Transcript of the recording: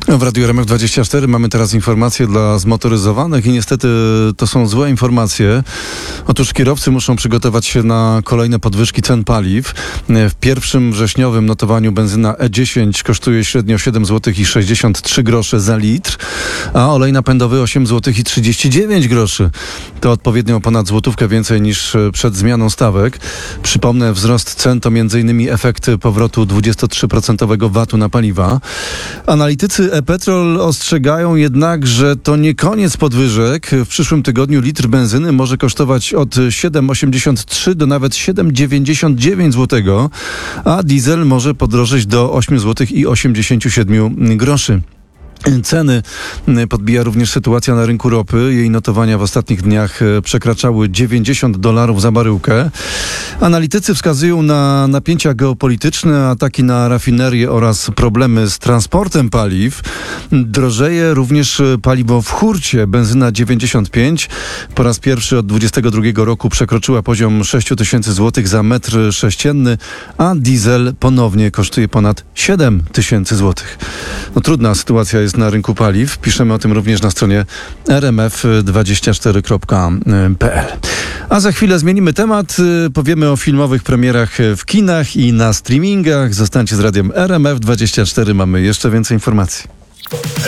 W Radiu RMF24 mamy teraz informacje dla zmotoryzowanych i niestety to są złe informacje. Otóż kierowcy muszą przygotować się na kolejne podwyżki cen paliw. W pierwszym wrześniowym notowaniu benzyna E10 kosztuje średnio 7 zł i 63 grosze za litr, a olej napędowy 8 zł i 39 groszy. To odpowiednio ponad złotówkę więcej niż przed zmianą stawek. Przypomnę, wzrost cen to m.in. efekt powrotu 23% VAT-u na paliwa. Analitycy e-Petrol ostrzegają jednak, że to nie koniec podwyżek. W przyszłym tygodniu litr benzyny może kosztować od 7,83 do nawet 7,99 zł, a diesel może podrożeć do 8 zł i 87 groszy. Ceny podbija również sytuacja na rynku ropy. Jej notowania w ostatnich dniach przekraczały $90 za baryłkę. Analitycy wskazują na napięcia geopolityczne, ataki na rafinerie oraz problemy z transportem paliw. Drożeje również paliwo w hurcie. Benzyna 95 po raz pierwszy od 2022 roku przekroczyła poziom 6 000 zł za metr sześcienny, a diesel ponownie kosztuje ponad 7 000 zł. No, trudna sytuacja jest na rynku paliw. Piszemy o tym również na stronie rmf24.pl. A za chwilę zmienimy temat. Powiemy o filmowych premierach w kinach i na streamingach. Zostańcie z radiem RMF24. Mamy jeszcze więcej informacji.